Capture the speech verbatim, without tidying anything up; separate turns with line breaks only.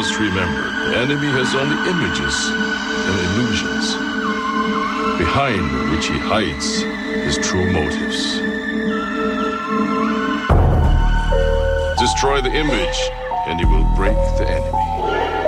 must remember, the enemy has only images and illusions, behind which he hides his true motives. Destroy the image, and he will break the enemy.